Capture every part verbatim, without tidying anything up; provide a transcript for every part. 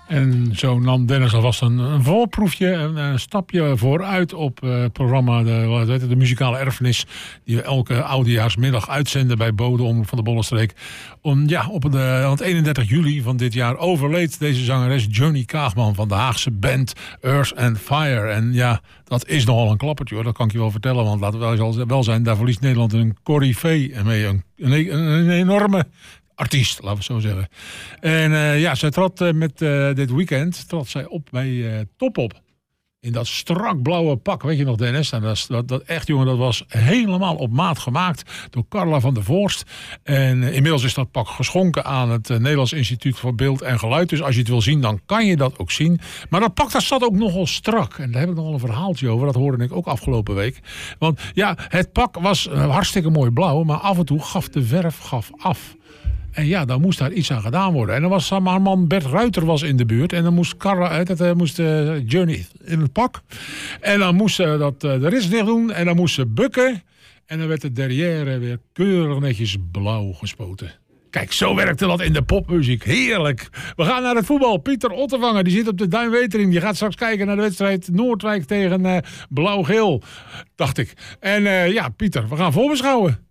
En zo nam Dennis alvast een, een voorproefje, een, een stapje vooruit op uh, het programma de, wat heet het, de muzikale erfenis, die we elke oudejaarsmiddag uitzenden bij Bodem van de Bollenstreek. Om, ja, op de, op eenendertig juli van dit jaar overleed deze zangeres Johnny Kaagman van de Haagse band Earth and Fire. En ja, dat is nogal een klappertje hoor, dat kan ik je wel vertellen, want laten we wel, wel zijn, daar verliest Nederland een coryfee mee, een, een, een enorme artiest, laten we het zo zeggen. En uh, ja, zij trad uh, met uh, dit weekend trad zij op bij uh, Topop. In dat strak blauwe pak, weet je nog Dennis? En dat, dat, dat echt jongen, dat was helemaal op maat gemaakt door Carla van der Voorst. En uh, inmiddels is dat pak geschonken aan het uh, Nederlands Instituut voor Beeld en Geluid. Dus als je het wil zien, dan kan je dat ook zien. Maar dat pak, dat zat ook nogal strak. En daar heb ik nog wel een verhaaltje over. Dat hoorde ik ook afgelopen week. Want ja, het pak was uh, hartstikke mooi blauw, maar af en toe gaf de verf gaf af. En ja, dan moest daar iets aan gedaan worden. En dan was haar man Bert Ruiter was in de buurt. En dan moest, Carla, dat, uh, moest uh, Journey in het pak. En dan moest ze dat uh, de rits dicht doen. En dan moest ze bukken. En dan werd de derrière weer keurig netjes blauw gespoten. Kijk, zo werkte dat in de popmuziek. Heerlijk. We gaan naar het voetbal. Pieter Otterwanger, die zit op de Duinwetering. Die gaat straks kijken naar de wedstrijd Noordwijk tegen uh, Blauw-Geel. Dacht ik. En uh, ja, Pieter, we gaan voorbeschouwen.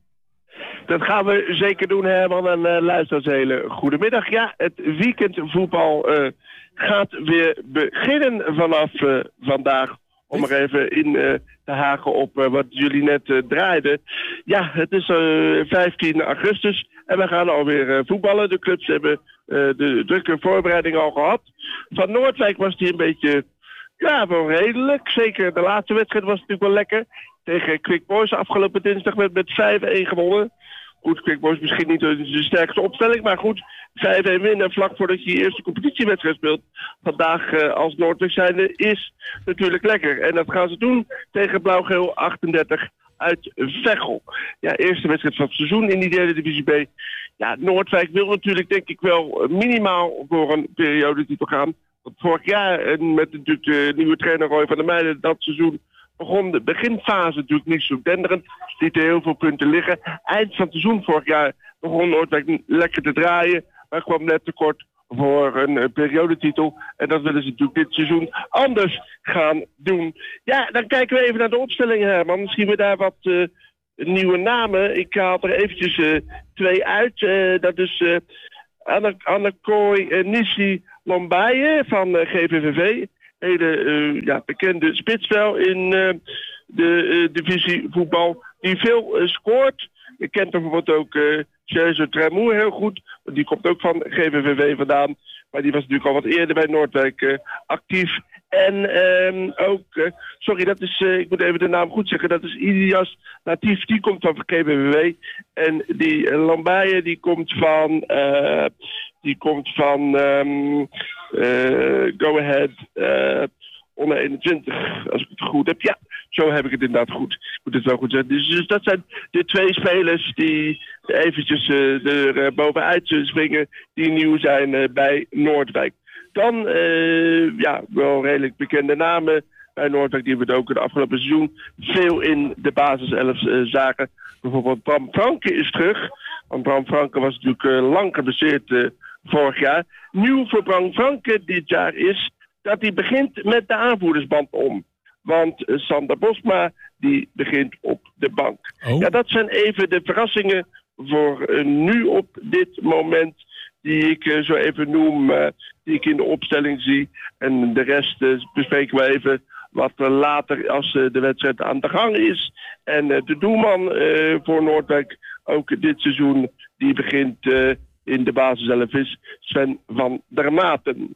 Dat gaan we zeker doen, Herman. En uh, luisteraars, hele goedemiddag. Ja, het weekendvoetbal uh, gaat weer beginnen vanaf uh, vandaag. Om er even in uh, te haken op uh, wat jullie net uh, draaiden. Ja, het is uh, vijftien augustus en we gaan alweer uh, voetballen. De clubs hebben uh, de drukke voorbereiding al gehad. Van Noordwijk was die een beetje, ja, wel redelijk. Zeker de laatste wedstrijd was natuurlijk wel lekker. Tegen Quick Boys afgelopen dinsdag werd met vijf-een gewonnen. Goed, Quick Boys misschien niet de sterkste opstelling, maar goed, vijf-een winnen vlak voordat je je eerste competitiewedstrijd speelt. Vandaag uh, als Noordwijk zijnde is natuurlijk lekker. En dat gaan ze doen tegen Blauw-Geel achtendertig uit Veghel. Ja, eerste wedstrijd van het seizoen in die derde divisie B. Ja, Noordwijk wil natuurlijk denk ik wel minimaal voor een periodetitel gaan. Want vorig jaar, en met natuurlijk de nieuwe trainer Roy van der Meijden, dat seizoen begon de beginfase natuurlijk niet zo denderend. Liet er heel veel punten liggen. Eind van het seizoen vorig jaar begon Noordwijk lekker te draaien. Maar kwam net tekort voor een uh, periodetitel. En dat willen ze natuurlijk dit seizoen anders gaan doen. Ja, dan kijken we even naar de opstelling, Herman. Misschien we daar wat uh, nieuwe namen. Ik haal er eventjes uh, twee uit. Uh, dat is uh, Anne, Anne Kooi uh, Nissi Lombaye van uh, G V V V. Hele uh, ja, bekende spitsvel in uh, de uh, divisie voetbal. Die veel uh, scoort. Je kent bijvoorbeeld ook uh, Serge Tremour heel goed. Want die komt ook van G V V V vandaan. Maar die was natuurlijk al wat eerder bij Noordwijk uh, actief. En um, ook, uh, sorry, dat is, uh, ik moet even de naam goed zeggen. Dat is Ilias Latif, die komt van G V V V. En die uh, Lambaye, die komt van... Uh, Die komt van um, uh, Go Ahead uh, onder eenentwintig, als ik het goed heb. Ja, zo heb ik het inderdaad goed. Ik moet het wel goed zeggen. Dus, dus dat zijn de twee spelers die eventjes uh, er uh, bovenuit springen, die nieuw zijn uh, bij Noordwijk. Dan, uh, ja, wel redelijk bekende namen bij Noordwijk, die we het ook het afgelopen seizoen veel in de basiself uh, zagen. Bijvoorbeeld Bram Franke is terug. Want Bram Franke was natuurlijk uh, lang geblesseerd uh, vorig jaar. Nieuw voor Bram Franke dit jaar is dat hij begint met de aanvoerdersband om. Want uh, Sander Bosma, die begint op de bank. Oh. Ja, dat zijn even de verrassingen voor uh, nu op dit moment die ik uh, zo even noem, uh, die ik in de opstelling zie. En de rest uh, bespreken we even wat uh, later als uh, de wedstrijd aan de gang is. En uh, de doelman uh, voor Noordwijk ook dit seizoen, die begint uh, in de basis zelf is Sven van der Maten.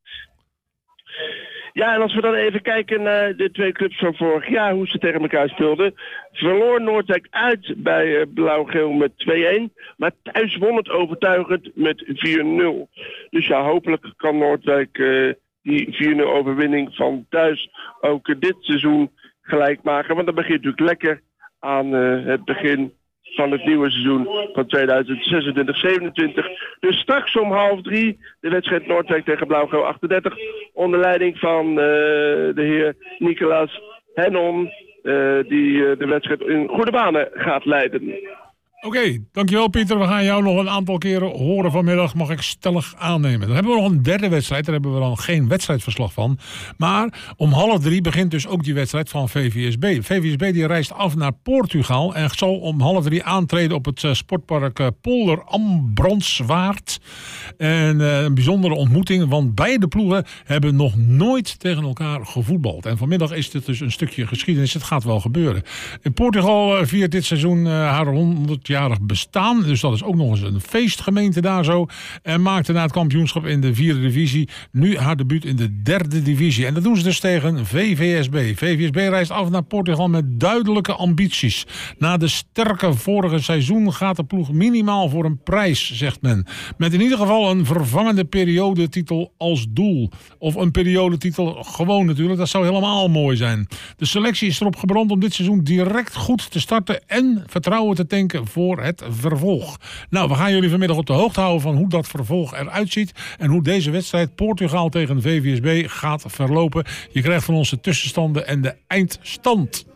Ja, en als we dan even kijken naar de twee clubs van vorig jaar, hoe ze tegen elkaar speelden. Verloor Noordwijk uit bij uh, Blauw-Geel met twee-een, maar thuis won het overtuigend met vier nul. Dus ja, hopelijk kan Noordwijk uh, die vier nul overwinning van thuis ook uh, dit seizoen gelijk maken. Want dan begint natuurlijk lekker aan uh, het begin van het nieuwe seizoen van tweeduizend zesentwintig zevenentwintig. Dus straks om half drie de wedstrijd Noordwijk tegen Blauw-Geel achtendertig. Onder leiding van uh, de heer Nicolas Hennon. Uh, die uh, de wedstrijd in goede banen gaat leiden. Oké, okay, dankjewel Pieter. We gaan jou nog een aantal keren horen vanmiddag, mag ik stellig aannemen. Dan hebben we nog een derde wedstrijd, daar hebben we dan geen wedstrijdverslag van. Maar om half drie begint dus ook die wedstrijd van V V S B. V V S B die reist af naar Portugal en zal om half drie aantreden op het uh, sportpark uh, Polder Ambrandswaard. En uh, een bijzondere ontmoeting, want beide ploegen hebben nog nooit tegen elkaar gevoetbald. En vanmiddag is dit dus een stukje geschiedenis, het gaat wel gebeuren. In Portugal uh, viert dit seizoen uh, haar honderdjarig bestaan, dus dat is ook nog eens een feestgemeente daar zo. En maakte na het kampioenschap in de vierde divisie nu haar debuut in de derde divisie. En dat doen ze dus tegen V V S B. V V S B reist af naar Portugal met duidelijke ambities. Na de sterke vorige seizoen gaat de ploeg minimaal voor een prijs, zegt men. Met in ieder geval een vervangende periodetitel als doel. Of een periodetitel gewoon natuurlijk, dat zou helemaal mooi zijn. De selectie is erop gebrand om dit seizoen direct goed te starten en vertrouwen te tanken voor het vervolg. Nou, we gaan jullie vanmiddag op de hoogte houden van hoe dat vervolg eruit ziet en hoe deze wedstrijd Portugal tegen V V S B gaat verlopen. Je krijgt van ons de tussenstanden en de eindstand.